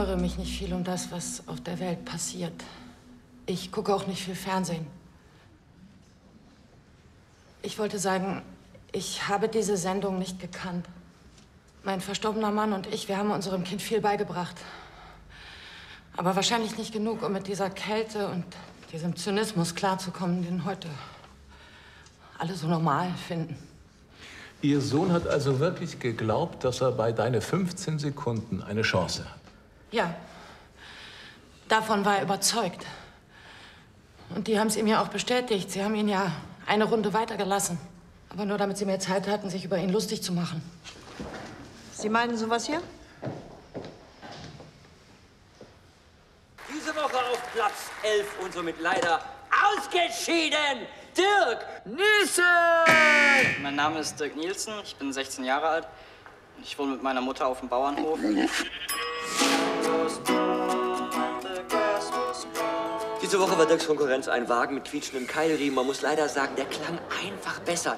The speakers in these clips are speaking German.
kümmere mich nicht viel um das, was auf der Welt passiert. Ich gucke auch nicht viel Fernsehen. Ich wollte sagen, ich habe diese Sendung nicht gekannt. Mein verstorbener Mann und ich, wir haben unserem Kind viel beigebracht. Aber wahrscheinlich nicht genug, um mit dieser Kälte und diesem Zynismus klarzukommen, den heute alle so normal finden. Ihr Sohn hat also wirklich geglaubt, dass er bei deine 15 Sekunden eine Chance hat? Ja, davon war er überzeugt. Und die haben es ihm ja auch bestätigt. Sie haben ihn ja eine Runde weitergelassen. Aber nur damit sie mehr Zeit hatten, sich über ihn lustig zu machen. Sie meinen sowas hier? Diese Woche auf Platz 11 und somit leider ausgeschieden, Dirk Nielsen! Mein Name ist Dirk Nielsen, ich bin 16 Jahre alt. Ich wohne mit meiner Mutter auf dem Bauernhof. Diese Woche war Dirks Konkurrenz ein Wagen mit quietschendem Keilriemen. Man muss leider sagen, der klang einfach besser.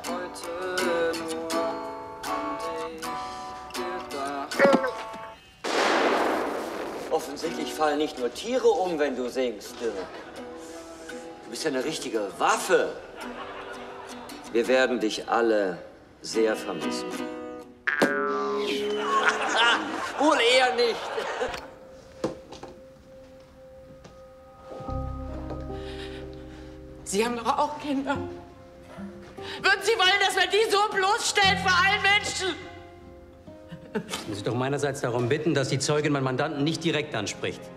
Offensichtlich fallen nicht nur Tiere um, wenn du singst, Dirk. Du bist ja eine richtige Waffe. Wir werden dich alle sehr vermissen. Wohl eher nicht. Sie haben doch auch Kinder. Würden Sie wollen, dass man die so bloßstellt vor allen Menschen? Ich muss Sie doch meinerseits darum bitten, dass die Zeugin meinen Mandanten nicht direkt anspricht.